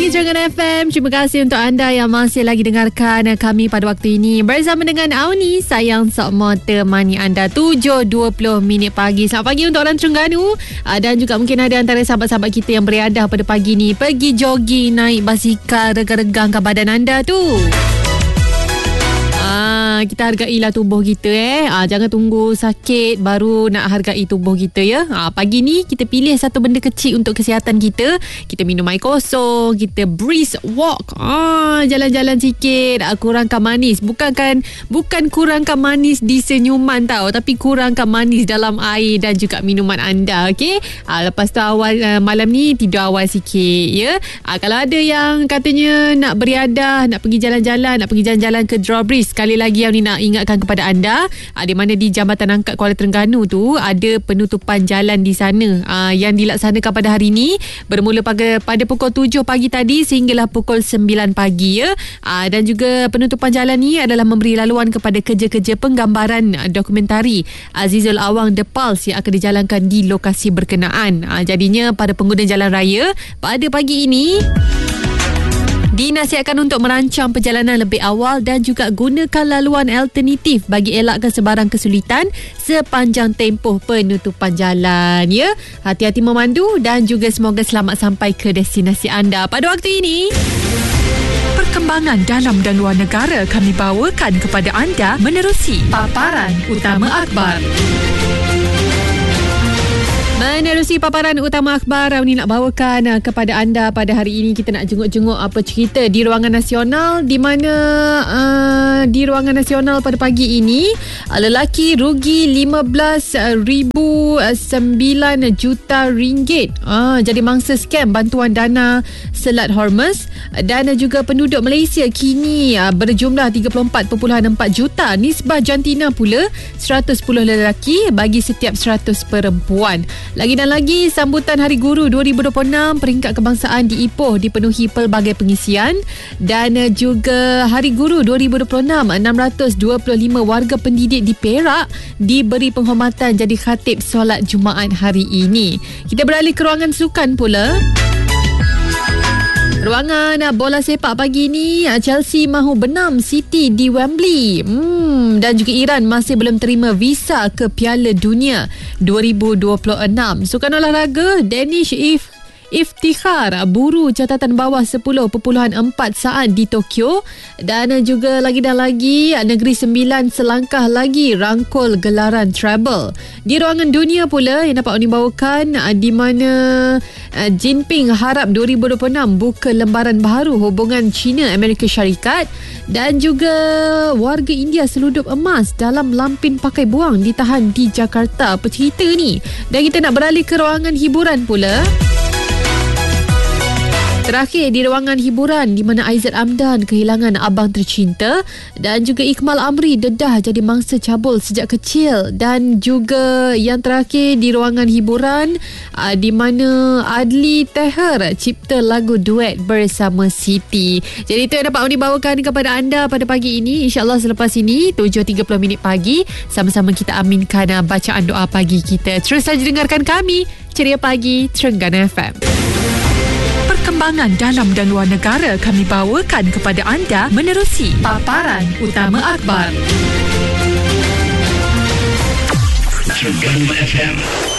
pagi Terengganu FM. Terima kasih untuk anda yang masih lagi dengarkan kami pada waktu ini. Bersama dengan Auni, sayang sok motor mani anda 7.20 pagi. Selamat pagi untuk orang Terengganu. Dan juga mungkin ada antara sahabat-sahabat kita yang beriadah pada pagi ni. Pergi jogging, naik basikal, rega-regangkan badan anda tu. Kita hargailah tubuh kita Jangan tunggu sakit baru nak hargai tubuh kita ya. Pagi ni kita pilih satu benda kecil untuk kesihatan kita. Kita minum air kosong, kita brisk walk, jalan-jalan sikit, kurangkan manis. Bukan kurangkan manis di senyuman tau, tapi kurangkan manis dalam air dan juga minuman anda. Okey. Lepas tu awal malam ni tidur awal sikit ya. Kalau ada yang katanya nak beriadah, nak pergi jalan-jalan, nak pergi jalan-jalan ke Drawbridge, sekali lagi yang ni nak ingatkan kepada anda, di mana di Jambatan Angkat Kuala Terengganu tu ada penutupan jalan di sana yang dilaksanakan pada hari ini bermula pada pukul 7 pagi tadi sehinggalah pukul 9 pagi ya. Dan juga penutupan jalan ni adalah memberi laluan kepada kerja-kerja penggambaran dokumentari Azizul Awang The Pulse yang akan dijalankan di lokasi berkenaan. Jadinya pada pengguna jalan raya pada pagi ini dinasihatkan untuk merancang perjalanan lebih awal dan juga gunakan laluan alternatif bagi elakkan sebarang kesulitan sepanjang tempoh penutupan jalan ya. Hati-hati memandu dan juga semoga selamat sampai ke destinasi anda pada waktu ini. Perkembangan dalam dan luar negara kami bawakan kepada anda menerusi paparan utama akhbar. Menerusi paparan utama akhbar, Rauni nak bawakan kepada anda pada hari ini. Kita nak jenguk-jenguk apa cerita di ruangan nasional, di mana di ruangan nasional pada pagi ini lelaki rugi 15,009 juta ringgit jadi mangsa scam bantuan dana Selat Hormuz. Dan juga penduduk Malaysia kini berjumlah 34.4 juta. Nisbah jantina pula 110 lelaki bagi setiap 100 perempuan. Lagi dan lagi, sambutan Hari Guru 2026 peringkat kebangsaan di Ipoh dipenuhi pelbagai pengisian. Dan juga Hari Guru 2026, 625 warga pendidik di Perak diberi penghormatan jadi khatib solat Jumaat hari ini. Kita beralih ke ruangan sukan pula. Ruangan bola sepak pagi ni, Chelsea mahu benam City di Wembley. Dan juga Iran masih belum terima visa ke Piala Dunia 2026. Sukan olahraga, Danish Iftikhar buru catatan bawah 10.4 saat di Tokyo. Dan juga lagi dan lagi, Negeri Sembilan selangkah lagi rangkul gelaran treble. Di ruangan dunia pula yang dapat dibawakan, di mana Jinping harap 2026 buka lembaran baru hubungan China Amerika Syarikat. Dan juga warga India seludup emas dalam lampin pakai buang ditahan di Jakarta. Apa cerita ni? Dan kita nak beralih ke ruangan hiburan pula. Terakhir di ruangan hiburan, di mana Aizat Amdan kehilangan abang tercinta dan juga Iqmal Amri dedah jadi mangsa cabul sejak kecil. Dan juga yang terakhir di ruangan hiburan, di mana Adli Teher cipta lagu duet bersama Siti. Jadi itu yang dapat dibawakan kepada anda pada pagi ini. InsyaAllah selepas ini 7.30 pagi sama-sama kita aminkan bacaan doa pagi kita. Terus saja dengarkan kami, Ceria Pagi Terengganu FM. Perkembangan dalam dan luar negara kami bawakan kepada anda menerusi paparan utama akhbar. Terengganu FM.